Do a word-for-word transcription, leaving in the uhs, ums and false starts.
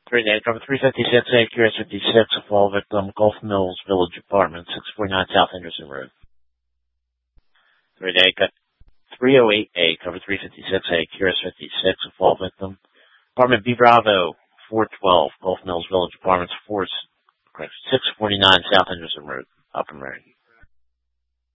Three day, cover three fifty-six A, Q S fifty-six, a fall victim, Gulf Mills Village Apartment, six forty-nine South Henderson Road. Three day, cut three oh eight A, cover three fifty-six A, Q S fifty-six, a fall victim, Apartment B Bravo, four twelve, Gulf Mills Village Apartments, four, six forty-nine South Henderson Road, Upper Merion.